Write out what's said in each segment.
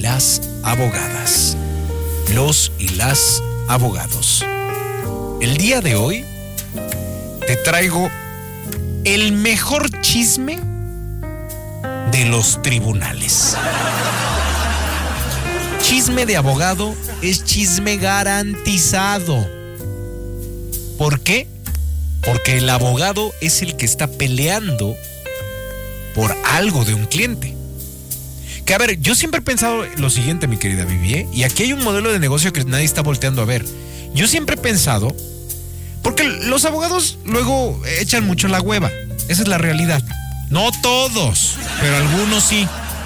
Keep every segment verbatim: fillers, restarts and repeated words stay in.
las abogadas. Los y las abogados. El día de hoy te traigo el mejor chisme de los tribunales. Chisme de abogado es chisme garantizado. ¿Por qué? Porque el abogado es el que está peleando por algo de un cliente. Que a ver, yo siempre he pensado lo siguiente, mi querida Vivi, ¿eh? Y aquí hay un modelo de negocio que nadie está volteando a ver. Yo siempre he pensado, porque los abogados luego echan mucho la hueva. Esa es la realidad. No todos, pero algunos sí.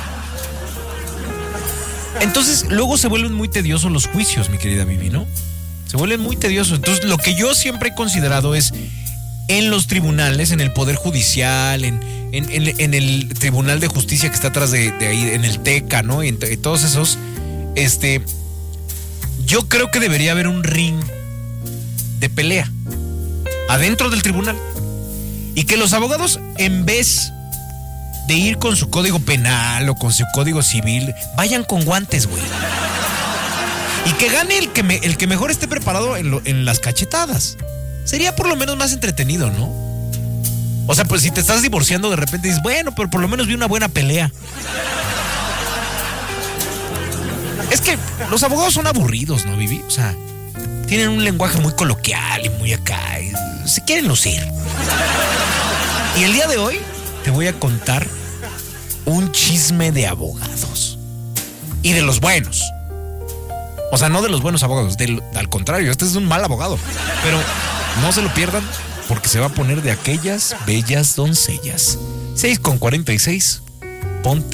Entonces, luego se vuelven muy tediosos los juicios, mi querida Vivi, ¿no? Se vuelven muy tediosos. Entonces, lo que yo siempre he considerado es, en los tribunales, en el Poder Judicial, en, en, en, en el Tribunal de Justicia que está atrás de, de ahí, en el TECA, ¿no? Y en, en todos esos, este, yo creo que debería haber un ring de pelea adentro del tribunal. Y que los abogados, en vez de ir con su código penal o con su código civil, vayan con guantes, güey. Y que gane el que, me, el que mejor esté preparado en, lo, en las cachetadas. Sería por lo menos más entretenido, ¿no? O sea, pues si te estás divorciando, de repente dices, bueno, pero por lo menos vi una buena pelea. Es que los abogados son aburridos, ¿no, Vivi? O sea, tienen un lenguaje muy coloquial y muy acá. Y se quieren lucir. Y el día de hoy te voy a contar un chisme de abogados. Y de los buenos. O sea, no de los buenos abogados, del, al contrario, este es un mal abogado. Pero no se lo pierdan porque se va a poner de aquellas bellas doncellas. seis con cuarenta y seis, ponte